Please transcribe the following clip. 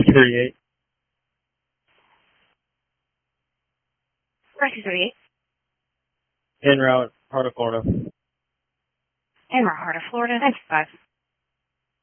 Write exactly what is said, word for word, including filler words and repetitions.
thirty-eight. four two thirty-eight. En route, heart of Florida. En route, heart of Florida. nine five.